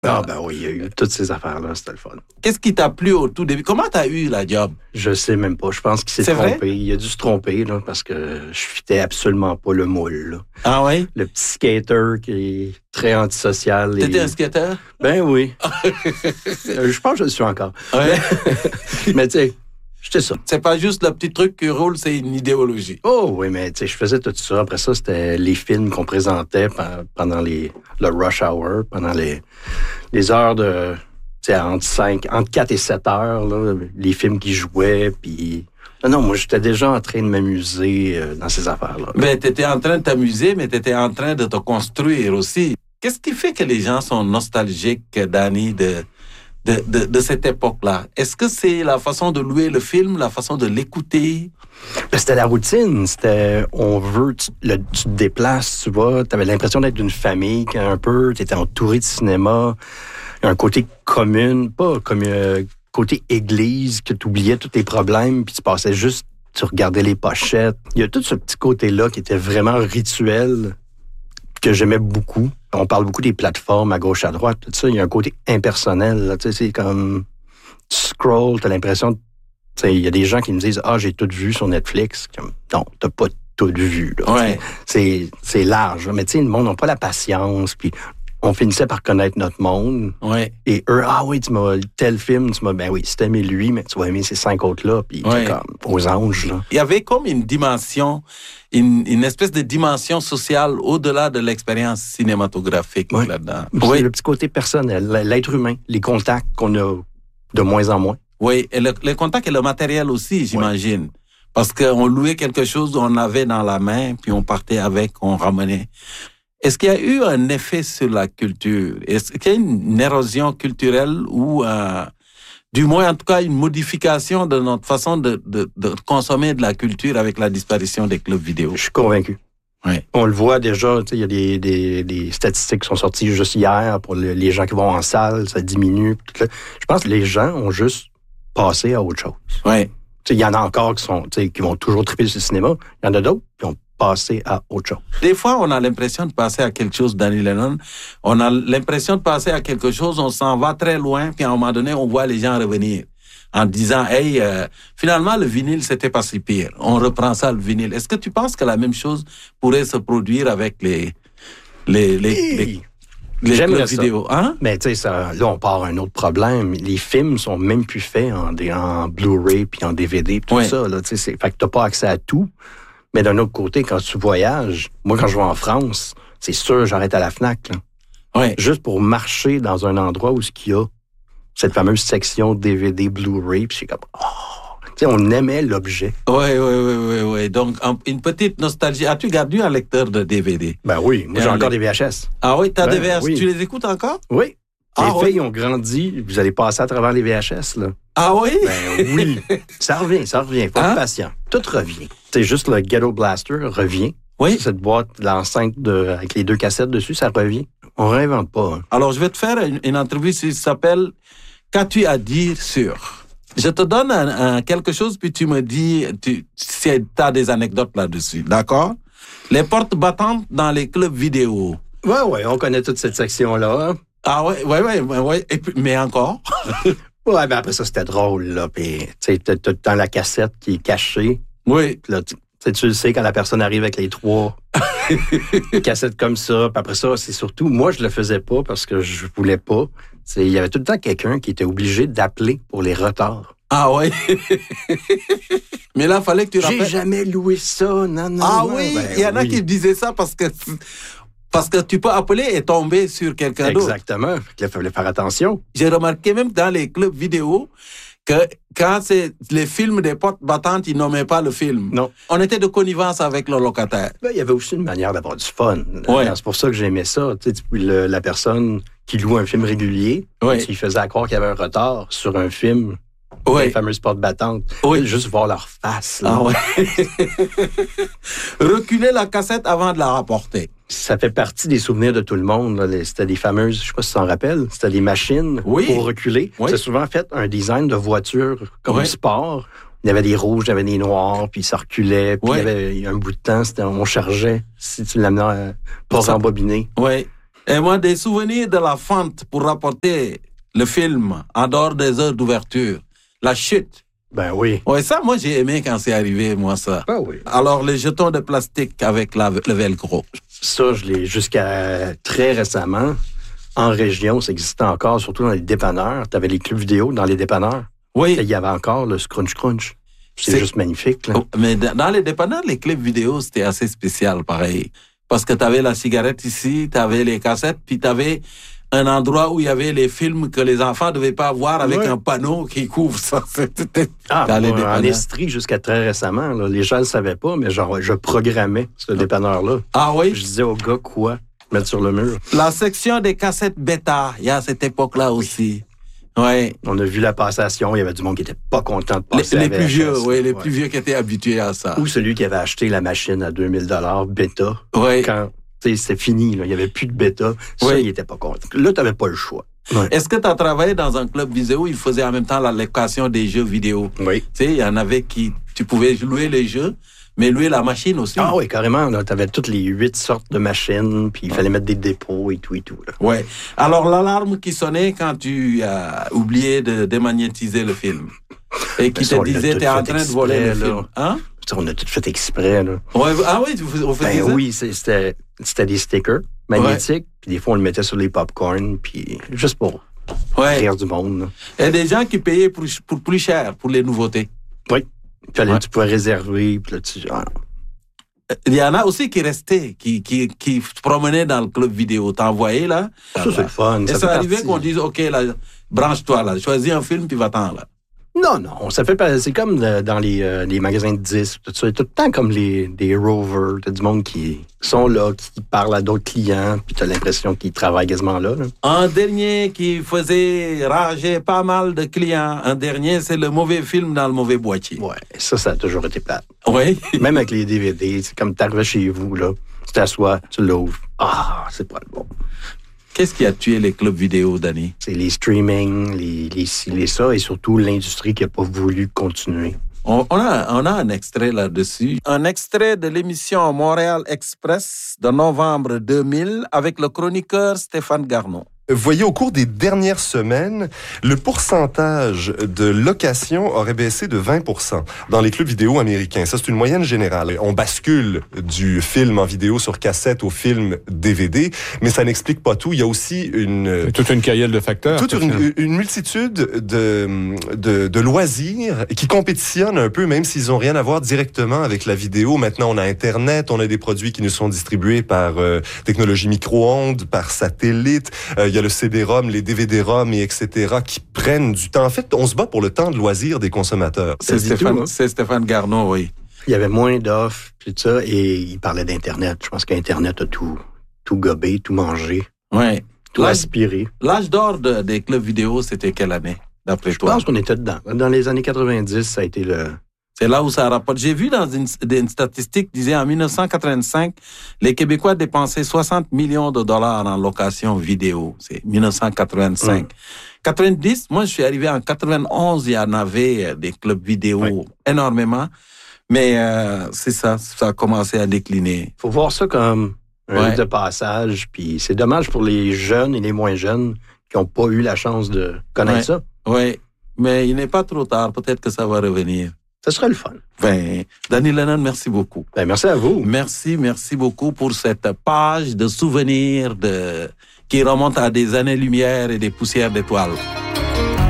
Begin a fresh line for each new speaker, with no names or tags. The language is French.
Ah ben oui, il y a eu toutes ces affaires-là, c'était le fun.
Qu'est-ce qui t'a plu au tout début? Comment t'as eu la job?
Je sais même pas. Je pense qu'il s'est
C'est vrai?
trompé. Il a dû se tromper, là, parce que je fitais absolument pas le moule, là.
Ah oui?
Le petit skater qui est très antisocial.
T'étais un skater?
Ben oui. Je pense que je le suis encore.
Ouais.
Mais tu sais, j'étais ça.
C'est pas juste le petit truc qui roule, c'est une idéologie.
Oh oui, mais tu sais, je faisais tout ça. Après ça, c'était les films qu'on présentait pendant le rush hour, pendant les heures de... Tu sais, entre 4 et 7 heures, là, les films qui jouaient, puis... Non, moi, j'étais déjà en train de m'amuser dans ces affaires-là.
Mais t'étais en train de t'amuser, mais t'étais en train de te construire aussi. Qu'est-ce qui fait que les gens sont nostalgiques, Danny, de cette époque-là? Est-ce que c'est la façon de louer le film, la façon de l'écouter?
C'était la routine. C'était, tu te déplaces, tu vois, t'avais l'impression d'être d'une famille un peu, t'étais entouré de cinéma, un côté commune, pas comme côté église, que tu oubliais tous tes problèmes, puis tu passais juste, tu regardais les pochettes. Il y a tout ce petit côté-là qui était vraiment rituel, que j'aimais beaucoup. On parle beaucoup des plateformes à gauche, à droite, tout ça. Il y a un côté impersonnel, là. Tu sais, c'est comme... Tu scrolls, t'as l'impression... Tu sais, il y a des gens qui me disent « Ah, j'ai tout vu sur Netflix. » Non, t'as pas tout vu, là.
Ouais.
C'est large. Mais tu sais, le monde n'a pas la patience, puis on finissait par connaître notre monde.
Ouais.
Et eux, ah oui, tu m'as tel film, ben oui, si t'aimais lui, mais tu vas aimer ces 5 autres-là, puis
Ouais.
comme aux anges, là.
Il y avait comme une dimension, une espèce de dimension sociale au-delà de l'expérience cinématographique
Ouais.
là-dedans.
C'est le petit côté personnel, l'être humain, les contacts qu'on a de moins en moins.
Oui, et le contact et le matériel aussi, j'imagine. Parce qu'on louait quelque chose qu'on avait dans la main, puis on partait avec, on ramenait. Est-ce qu'il y a eu un effet sur la culture? Est-ce qu'il y a une érosion culturelle ou, du moins, en tout cas, une modification de notre façon de consommer de la culture avec la disparition des clubs vidéo?
Je suis convaincu.
Oui.
On le voit déjà, il y a des statistiques qui sont sorties juste hier pour les gens qui vont en salle, ça diminue. Je pense que les gens ont juste passé à autre chose.
Oui.
Il y en a encore qui vont toujours triper sur le cinéma. Il y en a d'autres qui ont passé à autre chose.
Des fois, on a l'impression de passer à quelque chose, Danny Lennon. On a l'impression de passer à quelque chose, on s'en va très loin, puis à un moment donné, on voit les gens revenir en disant, hey, finalement, le vinyle, c'était pas si pire. On reprend ça, le vinyle. Est-ce que tu penses que la même chose pourrait se produire avec les clubs vidéo, hein?
Mais tu sais, là, on part à un autre problème. Les films sont même plus faits en Blu-ray puis en DVD, tout ça. Là, fait que t'as pas accès à tout. Mais d'un autre côté, quand tu voyages, moi, quand je vais en France, c'est sûr, j'arrête à la FNAC. Là.
Ouais.
Juste pour marcher dans un endroit où il y a cette fameuse section DVD, Blu-ray, puis c'est comme, tu sais, on aimait l'objet.
Oui. Donc, une petite nostalgie. As-tu gardé un lecteur de DVD?
Ben oui, moi, j'ai encore des VHS.
Ah oui, t'as des VHS.
Oui.
Tu les écoutes encore?
Oui. Les filles ont grandi, vous allez passer à travers les VHS, là.
Ah oui?
Ben oui. Ça revient. Faut être patient. Tout revient. C'est juste le Ghetto Blaster revient.
Oui.
Cette boîte, l'enceinte avec les 2 cassettes dessus, ça revient. On réinvente pas. Hein.
Alors, je vais te faire une entrevue qui s'appelle « Qu'as-tu à dire sur ?» Je te donne quelque chose, puis tu me dis si tu as des anecdotes là-dessus. D'accord? Les portes battantes dans les clubs vidéo.
Ouais, on connaît toute cette section-là. Hein?
Ah ouais. Et puis, mais encore?
Ouais, ben après ça, c'était drôle, là. Puis, tu sais, t'as tout le temps la cassette qui est cachée.
Oui.
Puis là, tu le sais, quand la personne arrive avec les 3 cassettes comme ça. Puis après ça, c'est surtout, moi, je le faisais pas parce que je voulais pas. Il y avait tout le temps quelqu'un qui était obligé d'appeler pour les retards.
Ah ouais. Mais là, fallait que tu rappelles.
J'ai jamais loué ça, non.
Ah oui, il y en a qui disaient ça parce que tu peux appeler et tomber sur quelqu'un d'autre.
Exactement. Il fallait faire attention.
J'ai remarqué même dans les clubs vidéo que quand c'est les films des portes battantes, ils nommaient pas le film.
Non.
On était de connivence avec le locataire.
Ben, il y avait aussi une manière d'avoir du fun.
Ouais.
C'est pour ça que j'aimais ça. Tu sais, la personne qui loue un film régulier, qui faisait croire qu'il y avait un retard sur un film, les fameuses portes battantes, juste voir leur face. Là.
Ah ouais. Reculer la cassette avant de la rapporter.
Ça fait partie des souvenirs de tout le monde. Là. C'était des fameuses, je sais pas si tu t'en rappelles, c'était des machines pour reculer.
Oui.
C'est souvent fait un design de voiture comme sport. Il y avait des rouges, il y avait des noirs, puis ça reculait. Puis il y avait un bout de temps, on chargeait si tu l'amenais pour s'embobiner.
Oui. Et moi, des souvenirs de la fente pour rapporter le film en dehors des heures d'ouverture. La chute.
Ben oui.
Ouais, ça, moi, j'ai aimé quand c'est arrivé, moi, ça.
Ben oui.
Alors, les jetons de plastique avec le velcro.
Ça, je l'ai jusqu'à très récemment. En région, ça existait encore, surtout dans les dépanneurs. Tu avais les clubs vidéo dans les dépanneurs.
Oui.
Il y avait encore le scrunch. C'est juste magnifique, là.
Mais dans les dépanneurs, les clips vidéo, c'était assez spécial, pareil. Parce que tu avais la cigarette ici, tu avais les cassettes, puis tu avais un endroit où il y avait les films que les enfants ne devaient pas voir avec un panneau qui couvre ça. C'était
en Estrie, jusqu'à très récemment, là, les gens ne le savaient pas, mais genre, je programmais ce dépanneur-là.
Ah oui?
Je disais aux gars quoi mettre sur le mur.
La section des cassettes bêta, il y a cette époque-là aussi. Ouais.
On a vu la passation, il y avait du monde qui était pas content de passer
les plus vieux, oui, les plus vieux qui étaient habitués à ça.
Ou celui qui avait acheté la machine à 2000 $ bêta.
Oui.
Quand c'était fini, là, il n'y avait plus de bêta. Ça, il était pas content. Là, tu n'avais pas le choix. Ouais.
Est-ce que tu as travaillé dans un club vidéo où ils faisaient en même temps la location des jeux vidéo?
Oui.
Tu sais, il y en avait qui, tu pouvais louer les jeux, mais louer la machine aussi.
Ah oui, carrément. Tu avais toutes les 8 sortes de machines, puis il fallait mettre des dépôts et tout.
Oui. Alors, l'alarme qui sonnait quand tu as oublié de démagnétiser le film et qui te disait, t'es en train de voler le film. Hein?
On a tout fait exprès, là.
Ouais, ah oui, on faisait ça?
Oui, c'était des stickers magnétiques, puis des fois, on le mettait sur les popcorn, puis juste pour rire du monde. Là.
Il y a des gens qui payaient pour plus cher pour les nouveautés.
Oui. Puis tu pouvais réserver, puis là,
Il y en a aussi qui restaient, qui se promenaient dans le club vidéo. T'as envoyé, là?
Ça, c'est le fun.
Et ça arrivait qu'on dise, OK, là, branche-toi, là. Choisis un film, puis va-t'en, là.
Non. Ça fait pas. C'est comme dans les magasins de disques, tout ça. C'est tout le temps comme des rovers. T'as du monde qui sont là, qui parlent à d'autres clients, puis t'as l'impression qu'ils travaillent quasiment là.
Un dernier qui faisait rager pas mal de clients. Un dernier, c'est le mauvais film dans le mauvais boîtier.
Ouais, ça a toujours été plate.
Oui.
Même avec les DVD, c'est comme t'arrives chez vous, là, tu t'assois, tu l'ouvres. Ah, c'est pas le bon.
Qu'est-ce qui a tué les clubs vidéo, Danny?
C'est les streaming, les ça, et surtout l'industrie qui n'a pas voulu continuer.
On a un extrait là-dessus. Un extrait de l'émission Montréal Express de novembre 2000 avec le chroniqueur Stéphane Garneau.
Voyez, au cours des dernières semaines, le pourcentage de location aurait baissé de 20% dans les clubs vidéo américains. Ça, c'est une moyenne générale. On bascule du film en vidéo sur cassette au film DVD, mais ça n'explique pas tout. Il y a aussi
toute une carrière de facteurs.
Toute une multitude de loisirs qui compétitionnent un peu, même s'ils n'ont rien à voir directement avec la vidéo. Maintenant, on a Internet, on a des produits qui nous sont distribués par technologie micro-ondes, par satellite. Il y a le CD-ROM, les DVD-ROM, et etc., qui prennent du temps. En fait, on se bat pour le temps de loisir des consommateurs.
C'est Stéphane Garneau, oui.
Il y avait moins d'offres, tout ça, et il parlait d'Internet. Je pense qu'Internet a tout gobé, tout mangé, tout aspiré.
L'âge d'or des clubs vidéo, c'était quelle année, d'après toi?
Je pense qu'on était dedans. Dans les années 90, ça a été le...
C'est là où ça rapporte. J'ai vu dans une statistique qui disait en 1985, les Québécois dépensaient 60 millions de dollars en location vidéo. C'est 1985. 90, moi je suis arrivé en 91, il y en avait des clubs vidéo énormément. Mais c'est ça a commencé à décliner.
Il faut voir ça comme un rite de passage. Puis c'est dommage pour les jeunes et les moins jeunes qui n'ont pas eu la chance de connaître ça.
Oui, mais il n'est pas trop tard. Peut-être que ça va revenir.
Ça serait le fun.
Danny Lennon, merci beaucoup.
Merci à vous.
Merci beaucoup pour cette page de souvenirs qui remonte à des années-lumière et des poussières d'étoiles.